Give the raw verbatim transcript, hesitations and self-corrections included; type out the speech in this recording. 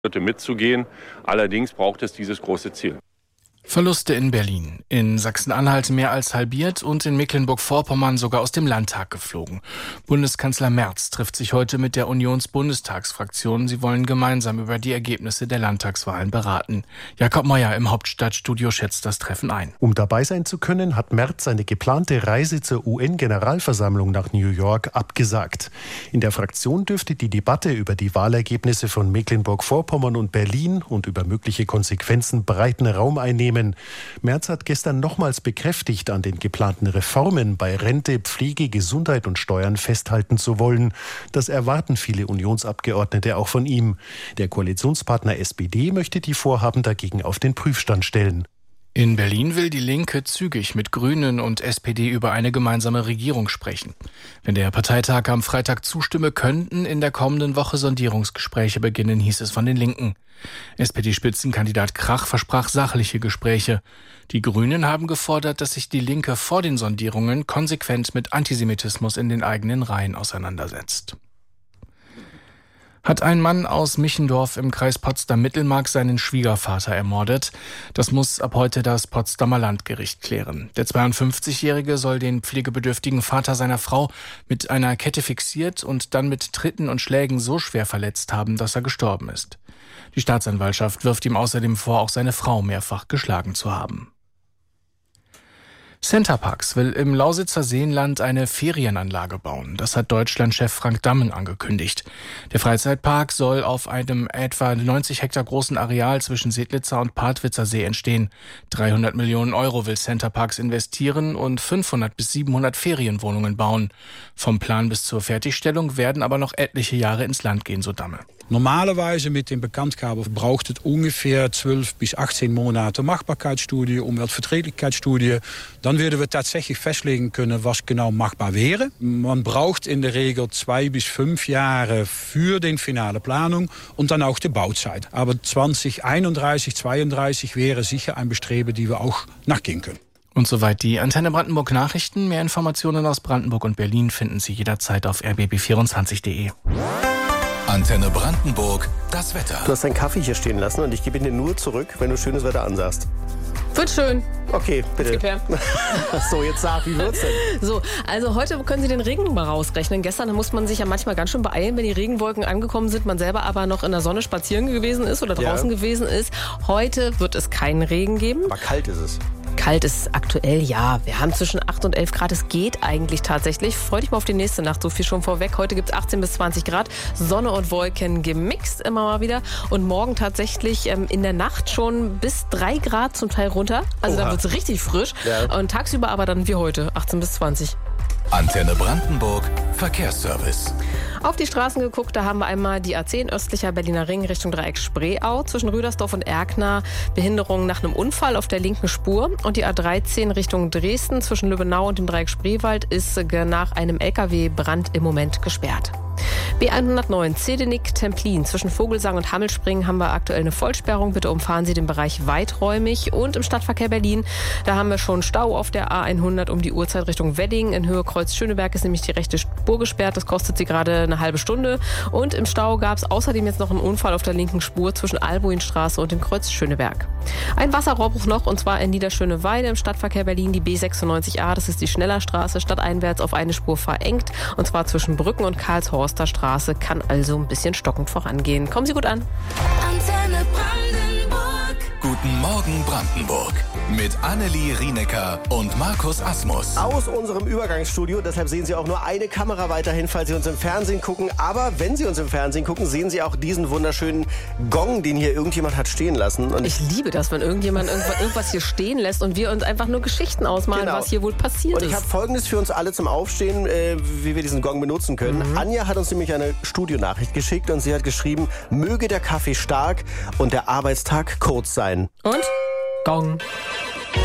mitzugehen. Allerdings braucht es dieses große Ziel. Verluste in Berlin, in Sachsen-Anhalt mehr als halbiert und in Mecklenburg-Vorpommern sogar aus dem Landtag geflogen. Bundeskanzler Merz trifft sich heute mit der Unions-Bundestagsfraktion. Sie wollen gemeinsam über die Ergebnisse der Landtagswahlen beraten. Jakob Meuer im Hauptstadtstudio schätzt das Treffen ein. Um dabei sein zu können, hat Merz seine geplante Reise zur U N-Generalversammlung nach New York abgesagt. In der Fraktion dürfte die Debatte über die Wahlergebnisse von Mecklenburg-Vorpommern und Berlin und über mögliche Konsequenzen breiten Raum einnehmen. Merz hat gestern nochmals bekräftigt, an den geplanten Reformen bei Rente, Pflege, Gesundheit und Steuern festhalten zu wollen. Das erwarten viele Unionsabgeordnete auch von ihm. Der Koalitionspartner S P D möchte die Vorhaben dagegen auf den Prüfstand stellen. In Berlin will die Linke zügig mit Grünen und S P D über eine gemeinsame Regierung sprechen. Wenn der Parteitag am Freitag zustimme, könnten in der kommenden Woche Sondierungsgespräche beginnen, hieß es von den Linken. S P D-Spitzenkandidat Krach versprach sachliche Gespräche. Die Grünen haben gefordert, dass sich die Linke vor den Sondierungen konsequent mit Antisemitismus in den eigenen Reihen auseinandersetzt. Hat ein Mann aus Michendorf im Kreis Potsdam-Mittelmark seinen Schwiegervater ermordet. Das muss ab heute das Potsdamer Landgericht klären. Der zweiundfünfzigjährige soll den pflegebedürftigen Vater seiner Frau mit einer Kette fixiert und dann mit Tritten und Schlägen so schwer verletzt haben, dass er gestorben ist. Die Staatsanwaltschaft wirft ihm außerdem vor, auch seine Frau mehrfach geschlagen zu haben. Centerparks will im Lausitzer Seenland eine Ferienanlage bauen. Das hat Deutschlandchef Frank Dammen angekündigt. Der Freizeitpark soll auf einem etwa neunzig Hektar großen Areal zwischen Sedlitzer und Partwitzer See entstehen. dreihundert Millionen Euro will Centerparks investieren und fünfhundert bis siebenhundert Ferienwohnungen bauen. Vom Plan bis zur Fertigstellung werden aber noch etliche Jahre ins Land gehen, so Damme. Normalerweise mit dem Bekanntgabe braucht es ungefähr zwölf bis achtzehn Monate Machbarkeitsstudie, Umweltverträglichkeitsstudie. Dann werden wir tatsächlich festlegen können, was genau machbar wäre. Man braucht in der Regel zwei bis fünf Jahre für die finale Planung und dann auch die Bauzeit. Aber zwanzig einunddreißig, zweiunddreißig wäre sicher ein Bestreben, die wir auch nachgehen können. Und soweit die Antenne Brandenburg Nachrichten. Mehr Informationen aus Brandenburg und Berlin finden Sie jederzeit auf r b b vierundzwanzig punkt d e. Antenne Brandenburg, das Wetter. Du hast deinen Kaffee hier stehen lassen und ich gebe ihn dir nur zurück, wenn du schönes Wetter ansagst. Wird schön. Okay, bitte. So, jetzt sag, wie wird's denn? So, also heute können Sie den Regen mal rausrechnen. Gestern musste man sich ja manchmal ganz schön beeilen, wenn die Regenwolken angekommen sind, man selber aber noch in der Sonne spazieren gewesen ist oder draußen ja. gewesen ist. Heute wird es keinen Regen geben. Aber kalt ist es. Kalt ist aktuell, ja. Wir haben zwischen acht und elf Grad. Es geht eigentlich tatsächlich. Freu dich mal auf die nächste Nacht. So viel schon vorweg. Heute gibt es achtzehn bis zwanzig Grad. Sonne und Wolken gemixt immer mal wieder. Und morgen tatsächlich ähm, in der Nacht schon bis drei Grad zum Teil runter. Also Oha. Da wird es richtig frisch. Ja. Und tagsüber aber dann wie heute, achtzehn bis zwanzig. Antenne Brandenburg, Verkehrsservice. Auf die Straßen geguckt, da haben wir einmal die A zehn östlicher Berliner Ring Richtung Dreieck Spreeau. Zwischen Rüdersdorf und Erkner Behinderung nach einem Unfall auf der linken Spur. Und die A dreizehn Richtung Dresden zwischen Lübbenau und dem Dreieck Spreewald ist nach einem L K W-Brand im Moment gesperrt. B hundertneun Zedenik-Templin zwischen Vogelsang und Hammelspringen haben wir aktuell eine Vollsperrung. Bitte umfahren Sie den Bereich weiträumig. Und im Stadtverkehr Berlin, da haben wir schon Stau auf der A hundert um die Uhrzeit Richtung Wedding. In Höhe Kreuz-Schöneberg ist nämlich die rechte Spur gesperrt. Das kostet Sie gerade eine halbe Stunde. Und im Stau gab es außerdem jetzt noch einen Unfall auf der linken Spur zwischen Albuinstraße und dem Kreuz Schöneberg. Ein Wasserrohrbruch noch, und zwar in Niederschöneweide im Stadtverkehr Berlin. Die B sechsundneunzig A, das ist die Schnellerstraße, stadteinwärts auf eine Spur verengt. Und zwar zwischen Brücken und Karlshorster Straße, kann also ein bisschen stockend vorangehen. Kommen Sie gut an. Antenne Brandenburg. Guten Morgen Brandenburg. Mit Annelie Rienecker und Markus Asmus. Aus unserem Übergangsstudio, deshalb sehen Sie auch nur eine Kamera weiterhin, falls Sie uns im Fernsehen gucken. Aber wenn Sie uns im Fernsehen gucken, sehen Sie auch diesen wunderschönen Gong, den hier irgendjemand hat stehen lassen. Und ich liebe das, wenn irgendjemand irgendwas hier stehen lässt und wir uns einfach nur Geschichten ausmalen, genau. was hier wohl passiert ist. Und ich habe Folgendes für uns alle zum Aufstehen, äh, wie wir diesen Gong benutzen können. Mhm. Anja hat uns nämlich eine Studionachricht geschickt und sie hat geschrieben, möge der Kaffee stark und der Arbeitstag kurz sein. Und? Gong.